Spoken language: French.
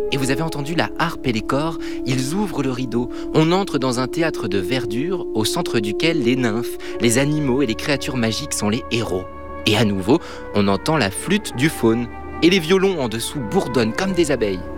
Et vous avez entendu la harpe et les cors, ils ouvrent le rideau. On entre dans un théâtre de verdure au centre duquel les nymphes, les animaux et les créatures magiques sont les héros. Et à nouveau, on entend la flûte du faune. Et les violons en dessous bourdonnent comme des abeilles.